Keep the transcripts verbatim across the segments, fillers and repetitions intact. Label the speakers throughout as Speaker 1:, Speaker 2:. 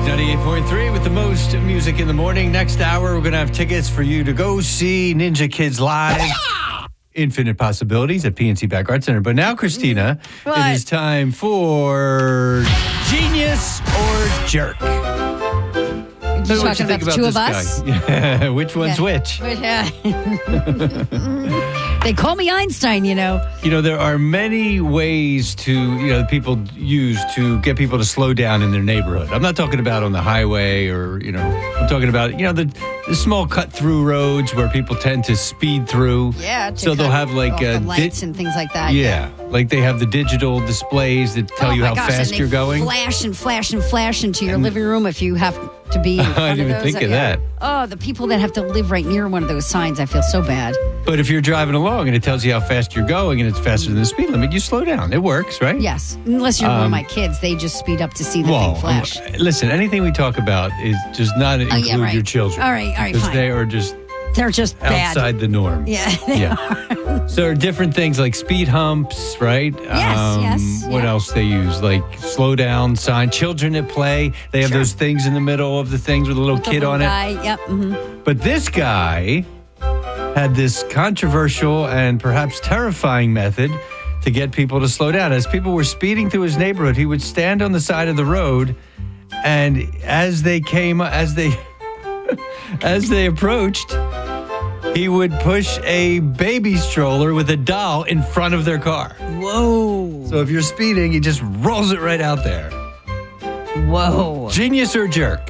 Speaker 1: ninety-eight point three with the most music in the morning. Next hour, we're going to have tickets for you to go see Ninja Kids live. Infinite possibilities at P N C Back Art Center. But now, Christina,
Speaker 2: What?
Speaker 1: it is time for Genius or Jerk.
Speaker 2: You
Speaker 1: What
Speaker 2: talking
Speaker 1: you think
Speaker 2: about the two of
Speaker 1: this
Speaker 2: us?
Speaker 1: guy? Yeah, which one's
Speaker 2: Yeah.
Speaker 1: which?
Speaker 2: But, uh, they call me Einstein, you know.
Speaker 1: You know, there are many ways to, you know, people use to get people to slow down in their neighborhood. I'm not talking about on the highway or, you know, I'm talking about, you know, the, the small cut-through roads where people tend to speed through.
Speaker 2: Yeah. to
Speaker 1: So they'll
Speaker 2: cut
Speaker 1: have like
Speaker 2: off
Speaker 1: uh,
Speaker 2: the
Speaker 1: di-
Speaker 2: lights and things like that.
Speaker 1: Yeah, like they have the digital displays that tell
Speaker 2: Oh
Speaker 1: you
Speaker 2: my
Speaker 1: how
Speaker 2: gosh, and
Speaker 1: fast
Speaker 2: they
Speaker 1: you're going.
Speaker 2: Flash and flash and flash into your living room if you have to be. In front
Speaker 1: I didn't
Speaker 2: of
Speaker 1: even
Speaker 2: those.
Speaker 1: think of
Speaker 2: Yeah.
Speaker 1: that.
Speaker 2: Oh, the people that have to live right near one of those signs, I feel so bad.
Speaker 1: But if you're driving along and it tells you how fast you're going and it's faster than the speed limit, you slow down. It works, right?
Speaker 2: Yes, unless you're one of
Speaker 1: Um,
Speaker 2: my kids, they just speed up to see the
Speaker 1: Well,
Speaker 2: thing flash.
Speaker 1: um, listen, anything we talk about is does not include
Speaker 2: yeah, right.
Speaker 1: your children.
Speaker 2: All right, all right,
Speaker 1: Because
Speaker 2: fine.
Speaker 1: they are just
Speaker 2: They're just bad.
Speaker 1: outside the norm.
Speaker 2: Yeah. they
Speaker 1: Yeah.
Speaker 2: are.
Speaker 1: So there are different things like speed humps, right?
Speaker 2: Yes, yes,
Speaker 1: What
Speaker 2: yeah.
Speaker 1: else they use? Like slow down sign. Children at play. They have
Speaker 2: Sure.
Speaker 1: those things in the middle of the things with a little
Speaker 2: The
Speaker 1: kid
Speaker 2: little
Speaker 1: on it.
Speaker 2: guy, Yep. hmm
Speaker 1: But this guy had this controversial and perhaps terrifying method to get people to slow down. As people were speeding through his neighborhood, he would stand on the side of the road, and as they came, as they, as they approached, he would push a baby stroller with a doll in front of their car.
Speaker 2: Whoa.
Speaker 1: So if you're speeding, he just rolls it right out there.
Speaker 2: Whoa.
Speaker 1: Genius or jerk?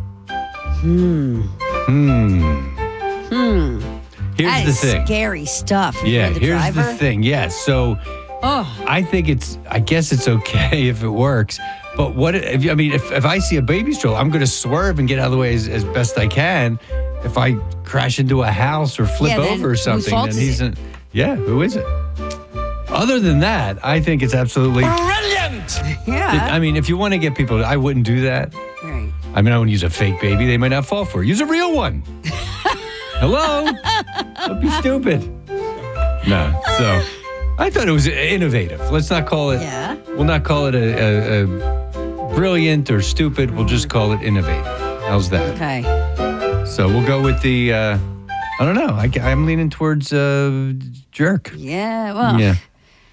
Speaker 2: Hmm.
Speaker 1: Hmm.
Speaker 2: Hmm.
Speaker 1: Here's
Speaker 2: That
Speaker 1: the
Speaker 2: is
Speaker 1: thing.
Speaker 2: scary stuff. If
Speaker 1: Yeah,
Speaker 2: you're the
Speaker 1: here's
Speaker 2: driver.
Speaker 1: the thing. Yes. So
Speaker 2: Oh.
Speaker 1: I think it's, I guess it's okay if it works. But what, if, I mean, if, if I see a baby stroller, I'm going to swerve and get out of the way as, as best I can. If I crash into a house or flip
Speaker 2: Yeah, then
Speaker 1: over or
Speaker 2: whose
Speaker 1: something,
Speaker 2: fault
Speaker 1: then
Speaker 2: is
Speaker 1: he's
Speaker 2: it?
Speaker 1: in, yeah, who is it? Other than that, I think it's absolutely,
Speaker 2: Yeah.
Speaker 1: I mean, if you want to get people, I wouldn't do that.
Speaker 2: right.
Speaker 1: I mean, I wouldn't use a fake baby. They might not fall for it. Use a real one. Hello? Don't be stupid. No. So I thought it was innovative. Let's not call it,
Speaker 2: Yeah.
Speaker 1: we'll not call it a, a, a brilliant or stupid. We'll just call it innovative. How's that?
Speaker 2: Okay.
Speaker 1: So we'll go with the, uh, I don't know. I, I'm leaning towards uh, jerk.
Speaker 2: Yeah. Well,
Speaker 1: Yeah.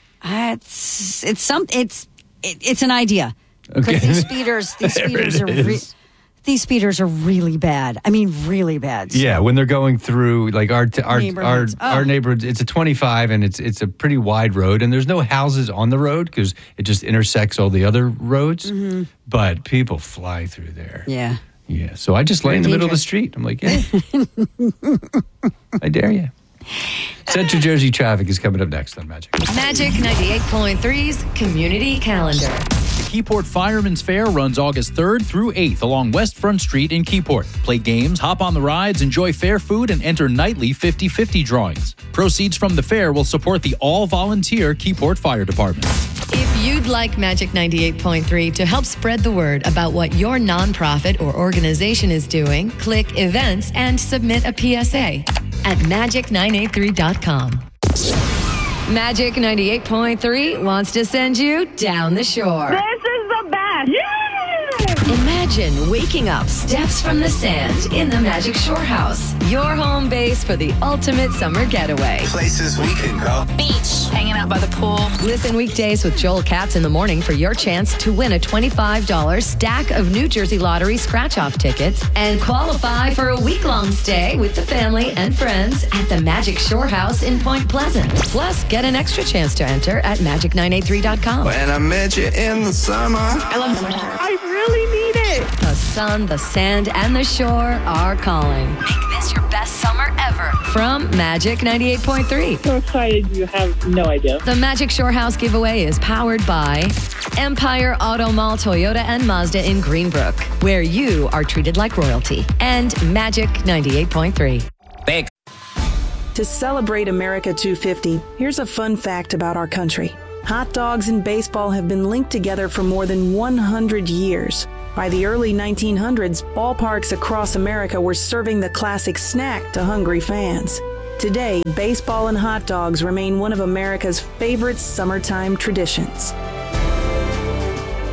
Speaker 2: it's it's some it's it, it's an idea. Because
Speaker 1: Okay.
Speaker 2: these speeders, these
Speaker 1: There
Speaker 2: speeders
Speaker 1: it
Speaker 2: are re-
Speaker 1: is.
Speaker 2: these speeders are really bad. I mean, really bad. So-
Speaker 1: Yeah, when they're going through like our t- our our,
Speaker 2: Neighborhoods.
Speaker 1: our
Speaker 2: Oh.
Speaker 1: neighborhood, it's a twenty-five and it's it's a pretty wide road, and there's no houses on the road because it just intersects all the other roads.
Speaker 2: Mm-hmm.
Speaker 1: But people fly through there.
Speaker 2: Yeah.
Speaker 1: Yeah, so I just lay in the middle of the
Speaker 2: dangerous.
Speaker 1: street. I'm like, yeah, I dare you. Central Jersey traffic is coming up next on Magic.
Speaker 3: Magic ninety-eight point three's Community Calendar.
Speaker 4: The Keyport Fireman's Fair runs August third through eighth along West Front Street in Keyport. Play games, hop on the rides, enjoy fair food, and enter nightly fifty-fifty drawings. Proceeds from the fair will support the all-volunteer Keyport Fire Department.
Speaker 3: If you'd like Magic ninety-eight point three to help spread the word about what your nonprofit or organization is doing, click Events and submit a P S A at magic nine eight three dot com. Magic ninety-eight point three wants to send you down the shore.
Speaker 5: This is the best. Yeah!
Speaker 3: Imagine waking up steps from the sand in the Magic Shore House, your home base for the ultimate summer getaway.
Speaker 6: Places we can go.
Speaker 7: Beach, hanging out by the pool.
Speaker 3: Listen weekdays with Joel Katz in the morning for your chance to win a twenty-five dollars stack of New Jersey Lottery scratch-off tickets and qualify for a week-long stay with the family and friends at the Magic Shore House in Point Pleasant. Plus, get an extra chance to enter at magic nine eight three dot com.
Speaker 6: When I met you in the summer.
Speaker 7: I love summertime.
Speaker 5: I really need it.
Speaker 3: The sun, the sand, and the shore are calling. Make this your best summer ever. From Magic ninety-eight point three.
Speaker 5: So excited, you have no idea.
Speaker 3: The Magic Shore House giveaway is powered by Empire Auto Mall, Toyota, and Mazda in Greenbrook, where you are treated like royalty. And Magic ninety-eight point three.
Speaker 8: To celebrate America two fifty, here's a fun fact about our country. Hot dogs and baseball have been linked together for more than one hundred years. By the early nineteen hundreds, ballparks across America were serving the classic snack to hungry fans. Today, baseball and hot dogs remain one of America's favorite summertime traditions.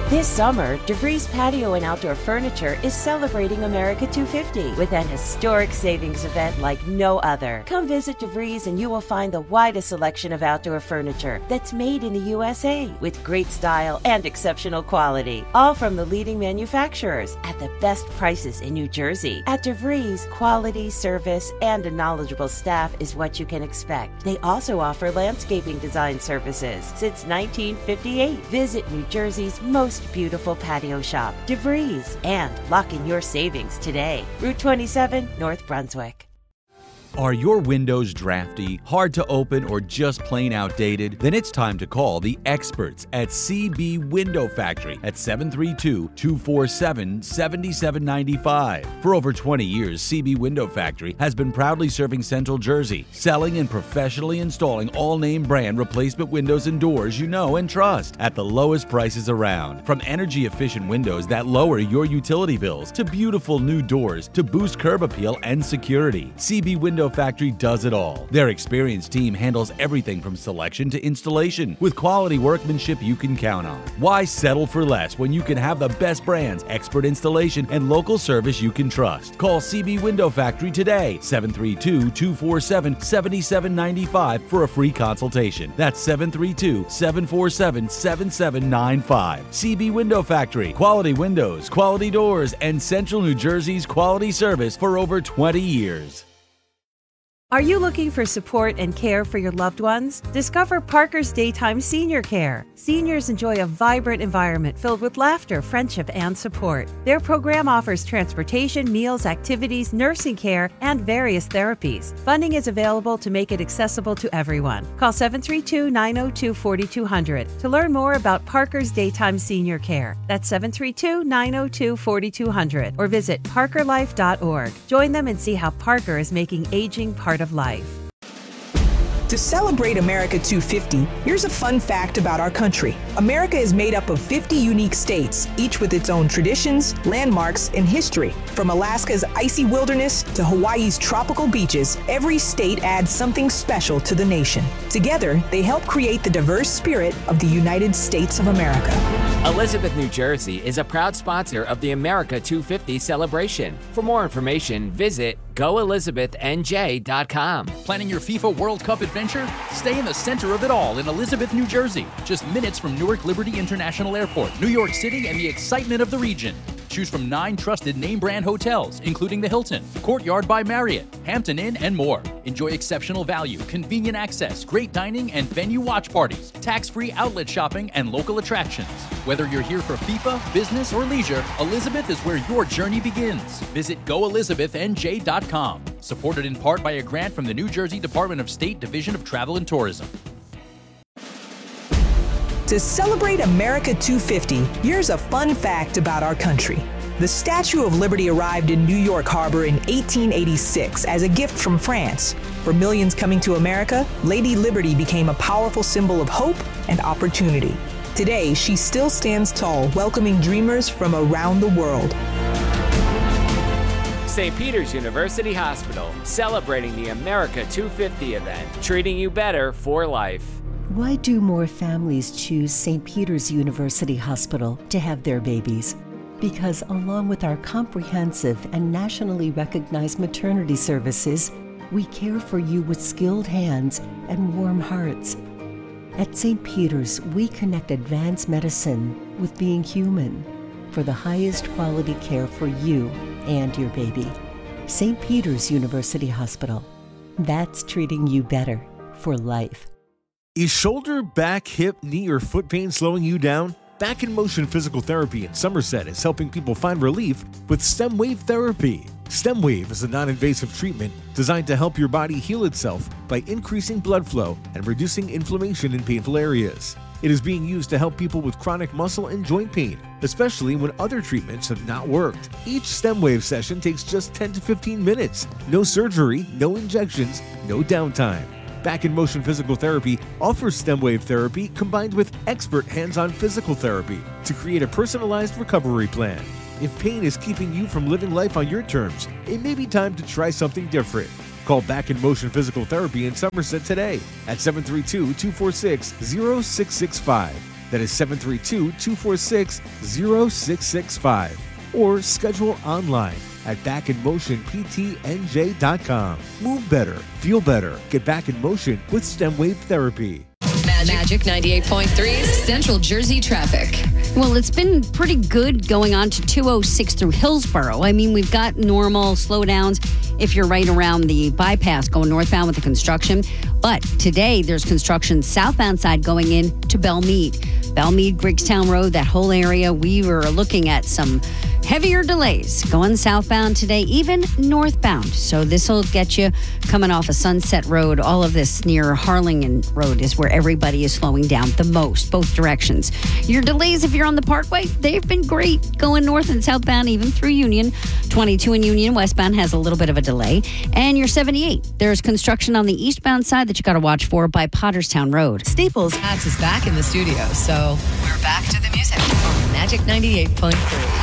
Speaker 9: This summer, DeVries Patio and Outdoor Furniture is celebrating America two fifty with an historic savings event like no other. Come visit DeVries and you will find the widest selection of outdoor furniture that's made in the U S A with great style and exceptional quality. All from the leading manufacturers at the best prices in New Jersey. At DeVries, quality, service, and a knowledgeable staff is what you can expect. They also offer landscaping design services since nineteen fifty-eight. Visit New Jersey's most beautiful patio shop, DeVries, and lock in your savings today. Route twenty-seven, North Brunswick.
Speaker 10: Are your windows drafty, hard to open, or just plain outdated? Then it's time to call the experts at C B Window Factory at seven three two, two four seven, seven seven nine five. For over twenty years, C B Window Factory has been proudly serving Central Jersey, selling and professionally installing all-name brand replacement windows and doors you know and trust at the lowest prices around. From energy-efficient windows that lower your utility bills to beautiful new doors to boost curb appeal and security, C B Window Factory does it all. Their experienced team handles everything from selection to installation with quality workmanship you can count on. Why settle for less when you can have the best brands, expert installation, and local service you can trust? Call C B Window Factory today, seven three two, two four seven, seven seven nine five for a free consultation. That's seven three two, seven four seven, seven seven nine five. C B Window Factory, quality windows, quality doors, and Central New Jersey's quality service for over twenty years.
Speaker 9: Are you looking for support and care for your loved ones? Discover Parker's Daytime Senior Care. Seniors enjoy a vibrant environment filled with laughter, friendship, and support. Their program offers transportation, meals, activities, nursing care, and various therapies. Funding is available to make it accessible to everyone. Call seven three two, nine zero two, four two zero zero to learn more about Parker's Daytime Senior Care. That's seven three two, nine zero two, four two zero zero or visit parker life dot org. Join them and see how Parker is making aging part of life.
Speaker 11: To celebrate America two fifty, here's a fun fact about our country. America is made up of fifty unique states, each with its own traditions, landmarks, and history. From Alaska's icy wilderness to Hawaii's tropical beaches, every state adds something special to the nation. Together, they help create the diverse spirit of the United States of America.
Speaker 12: Elizabeth, New Jersey is a proud sponsor of the America two fifty celebration. For more information, visit go elizabeth n j dot com.
Speaker 4: Planning your FIFA World Cup adventure? Stay in the center of it all in Elizabeth, New Jersey. Just minutes from Newark Liberty International Airport, New York City, and the excitement of the region. Choose from nine trusted name brand hotels, including the Hilton, Courtyard by Marriott, Hampton Inn, and more. Enjoy exceptional value, convenient access, great dining, and venue watch parties, tax-free outlet shopping, and local attractions. Whether you're here for FIFA, business, or leisure, Elizabeth is where your journey begins. Visit go elizabeth n j dot com. Supported in part by a grant from the New Jersey Department of State Division of Travel and Tourism.
Speaker 11: To celebrate America two fifty, here's a fun fact about our country. The Statue of Liberty arrived in New York Harbor in eighteen eighty-six as a gift from France. For millions coming to America, Lady Liberty became a powerful symbol of hope and opportunity. Today, she still stands tall, welcoming dreamers from around the world.
Speaker 12: Saint Peter's University Hospital, celebrating the America two fifty event, treating you better for life.
Speaker 13: Why do more families choose Saint Peter's University Hospital to have their babies? Because along with our comprehensive and nationally recognized maternity services, we care for you with skilled hands and warm hearts. At Saint Peter's, we connect advanced medicine with being human for the highest quality care for you and your baby. Saint Peter's University Hospital. That's treating you better for life.
Speaker 14: Is shoulder, back, hip, knee, or foot pain slowing you down? Back in Motion Physical Therapy in Somerset is helping people find relief with STEM Wave Therapy. STEM Wave is a non-invasive treatment designed to help your body heal itself by increasing blood flow and reducing inflammation in painful areas. It is being used to help people with chronic muscle and joint pain, especially when other treatments have not worked. Each STEM Wave session takes just ten to fifteen minutes. No surgery, no injections, no downtime. Back in Motion Physical Therapy offers STEM Wave Therapy combined with expert hands-on physical therapy to create a personalized recovery plan. If pain is keeping you from living life on your terms, it may be time to try something different. Call Back in Motion Physical Therapy in Somerset today at seven three two, two four six, zero six six five. That is seven three two, two four six, zero six six five. Or schedule online at back in motion p t n j dot com. Move better, feel better, get back in motion with STEM Wave Therapy.
Speaker 3: Magic ninety-eight point three's Central Jersey traffic.
Speaker 2: Well, it's been pretty good going on to two oh six through Hillsborough. I mean, we've got normal slowdowns if you're right around the bypass going northbound with the construction. But today, there's construction southbound side going in to Belmead. Belmead, Griggstown Road, that whole area, we were looking at some heavier delays going southbound today, even northbound. So this will get you coming off of Sunset Road. All of this near Harlingen Road is where everybody is slowing down the most, both directions. Your delays, if you're on the Parkway, they've been great going north and southbound, even through Union. twenty-two in Union, westbound has a little bit of a delay. And your seventy-eight, there's construction on the eastbound side that you got to watch for by Potterstown Road.
Speaker 3: Staples Hats is back in the studio, so we're back to the music on Magic ninety-eight point three.